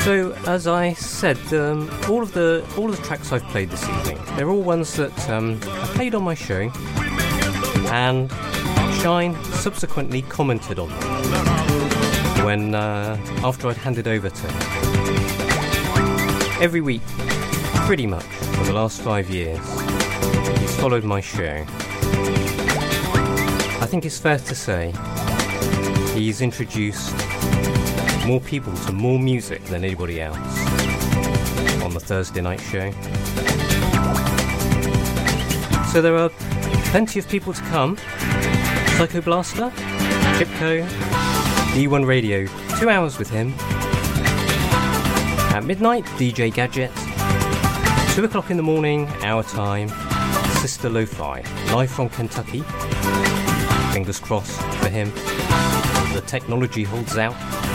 So, as I said, all of the tracks I've played this evening, they're all ones that I played on my show, and Shine subsequently commented on them when after I'd handed over to him. Every week, pretty much for the last 5 years, he's followed my show. I think it's fair to say he's introduced more people to more music than anybody else on the Thursday night show. So there are plenty of people to come. Psycho Blaster, Chipko, D1 Radio, 2 hours with him. At midnight, DJ Gadget. 2 o'clock in the morning, our time, Sister Lo-Fi, live from Kentucky. Fingers crossed for him. The technology holds out.